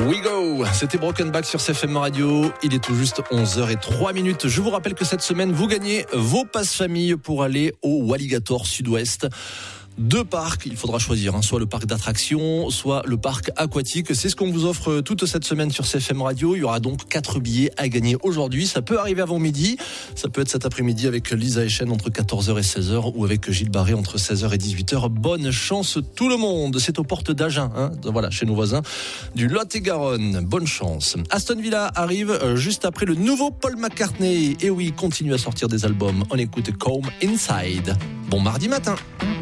We go, c'était Broken Back sur CFM Radio, il est tout juste 11h03. Je vous rappelle que cette semaine, vous gagnez vos passes famille pour aller au Walligator Sud-Ouest. 2 parcs, il faudra choisir, soit le parc d'attractions, soit le parc aquatique. C'est ce qu'on vous offre toute cette semaine sur CFM Radio. Il y aura donc 4 billets à gagner aujourd'hui. Ça peut arriver avant midi, ça peut être cet après-midi avec Lisa Echen entre 14h et 16h ou avec Gilles Barré entre 16h et 18h. Bonne chance tout le monde. C'est aux portes d'Agen, voilà, chez nos voisins du Lot-et-Garonne. Bonne chance. Aston Villa arrive juste après le nouveau Paul McCartney. Et oui, il continue à sortir des albums. On écoute Come Inside. Bon mardi matin.